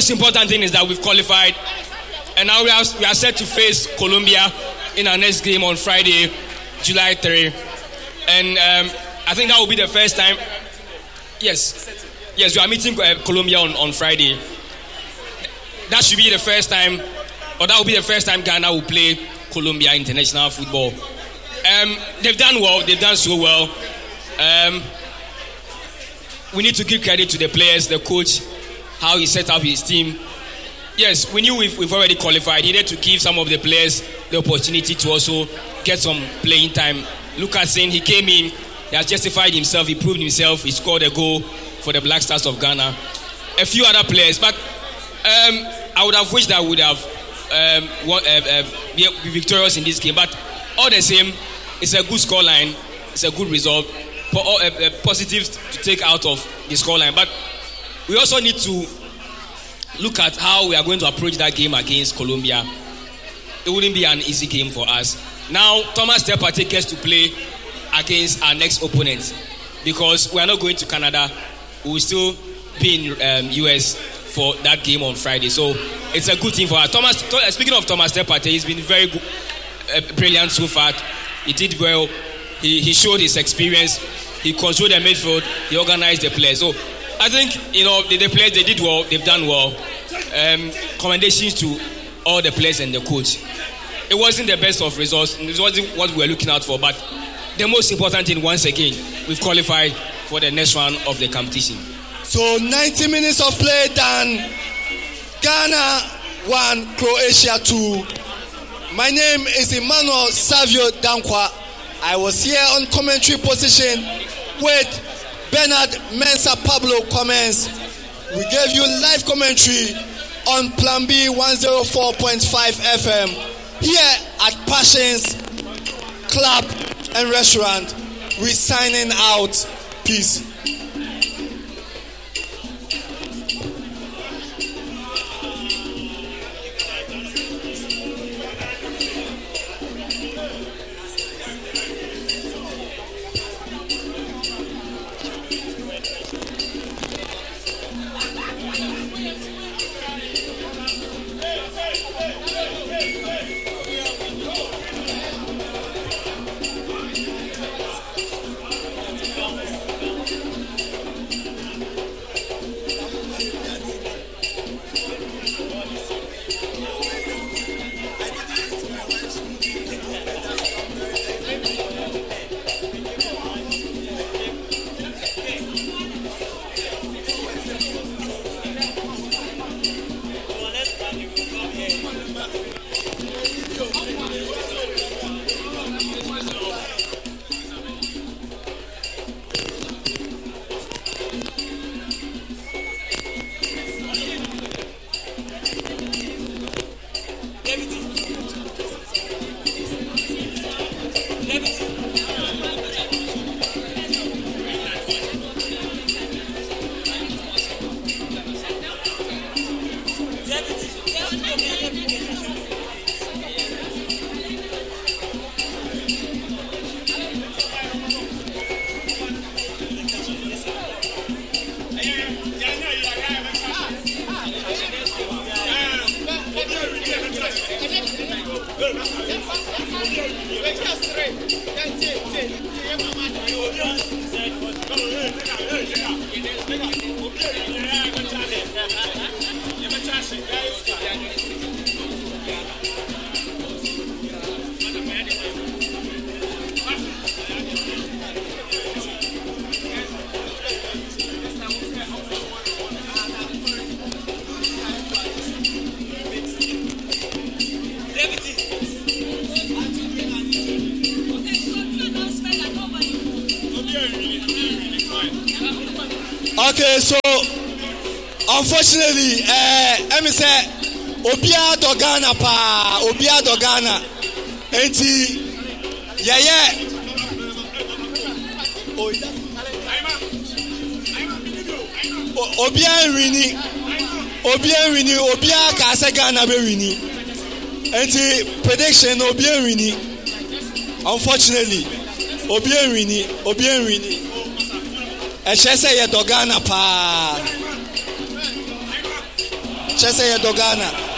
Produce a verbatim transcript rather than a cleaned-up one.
most important thing is that we've qualified, and now we are, we are set to face Colombia in our next game on Friday, July third. And um, I think that will be the first time. Yes, yes, we are meeting uh, Colombia on, on Friday. That should be the first time, or that will be the first time Ghana will play Colombia international football. Um, they've done well. They've done so well. Um, we need to give credit to the players, the coach, how he set up his team. Yes, we knew we've, we've already qualified. He needed to give some of the players the opportunity to also get some playing time. Look at Singh, he came in, he has justified himself, he proved himself, he scored a goal for the Black Stars of Ghana. A few other players, but um, I would have wished that I would have um, won, uh, uh, be, be victorious in this game. But all the same, it's a good scoreline, it's a good result, po- uh, uh, positives to take out of the scoreline. But we also need to look at how we are going to approach that game against Colombia. It wouldn't be an easy game for us. Now, Thomas Partey gets to play against our next opponent because we are not going to Canada. We will still be in um, U S for that game on Friday. So it's a good thing for us. Thomas, speaking of Thomas Partey, he's been very good, uh, brilliant so far. He did well. He, he showed his experience. He controlled the midfield. He organized the players. So I think, you know, the, the players, they did well. They've done well. Um, commendations to all the players and the coach. It wasn't the best of results. It wasn't what we were looking out for. But the most important thing, once again, we've qualified for the next round of the competition. So ninety minutes of play done. Ghana one, Croatia two. My name is Emmanuel Savio Dankwa. I was here on commentary position with Bernard Mensa Pablo Comments. We gave you live commentary on Plan B one oh four point five F M here at Passions Club and Restaurant. We're signing out. Peace. Okay, so unfortunately, uh, let me say, Obia Dogana pa, Obia Dogana, enti, yeah yeah. Obia Rini, Obia Rini, Obia Kasa Ghana be Rini, enti prediction Obia Rini. Unfortunately, Obia Rini, Obia Rini. I say ye Dogana pa. kyerɛ sɛ yɛdɔ Ghana.